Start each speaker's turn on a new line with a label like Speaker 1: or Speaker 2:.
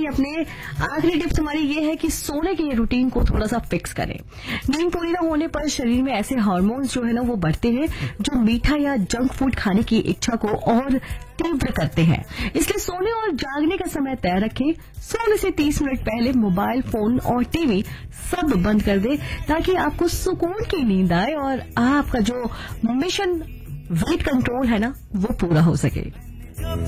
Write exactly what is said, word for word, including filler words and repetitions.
Speaker 1: अपने आखिरी टिप्स हमारी ये है कि सोने के रूटीन को थोड़ा सा फिक्स करें। नींद पूरी न होने पर शरीर में ऐसे हार्मोन्स जो है ना वो बढ़ते हैं जो मीठा या जंक फूड खाने की इच्छा को और तीव्र करते हैं। इसलिए सोने और जागने का समय तय रखें। सोने से तीस मिनट पहले मोबाइल, फोन और टीवी सब बंद कर दे ताकि आपको सुकून की नींद आए और आपका जो मिशन वेट कंट्रोल है ना वो पूरा हो सके।